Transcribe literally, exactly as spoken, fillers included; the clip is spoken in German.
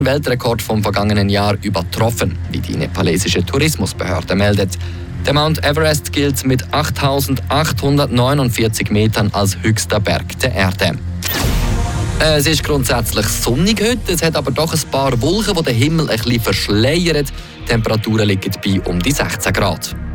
Weltrekord vom vergangenen Jahr übertroffen, wie die nepalesische Tourismusbehörde meldet. Der Mount Everest gilt mit achttausendachthundertneunundvierzig Metern als höchster Berg der Erde. Es ist grundsätzlich sonnig heute, es hat aber doch ein paar Wolken, die den Himmel ein bisschen verschleiern. Die Temperaturen liegen bei um die sechzehn Grad.